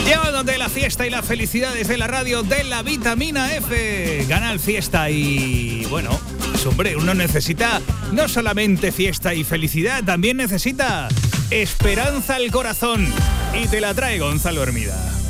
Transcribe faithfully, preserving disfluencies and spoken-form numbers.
Llevándote la fiesta y la felicidad desde la radio de la Vitamina F. Canal Fiesta y... bueno, pues hombre, uno necesita no solamente fiesta y felicidad, también necesita esperanza al corazón. Y te la trae Gonzalo Hermida.